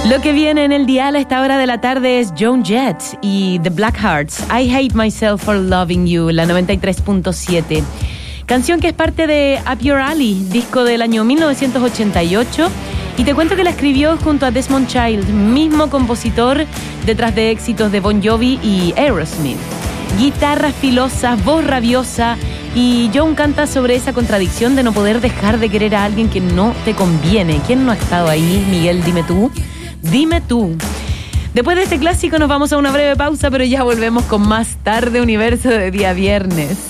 Lo que viene en el dial a esta hora de la tarde es Joan Jett y The Blackhearts. I Hate Myself for Loving You, la 93.7. Canción que es parte de Up Your Alley, disco del año 1988. Y te cuento que la escribió junto a Desmond Child, mismo compositor detrás de éxitos de Bon Jovi y Aerosmith. Guitarras filosas, voz rabiosa, y Joan canta sobre esa contradicción de no poder dejar de querer a alguien que no te conviene. ¿Quién no ha estado ahí, Miguel? Dime tú. Dime tú. Después de este clásico nos vamos a una breve pausa, pero ya volvemos con más Tarde Universo de día viernes.